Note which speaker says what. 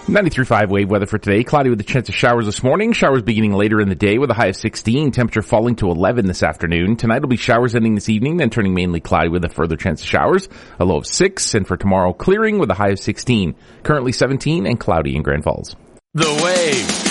Speaker 1: 93.5 wave weather for today. Cloudy with a chance of showers this morning. Showers beginning later in the day with a high of 16. Temperature falling to 11 this afternoon. Tonight will be showers ending this evening, then turning mainly cloudy with a further chance of showers. A low of 6. And for tomorrow, clearing with a high of 16. Currently 17 and cloudy in Grand Falls.
Speaker 2: The Wave.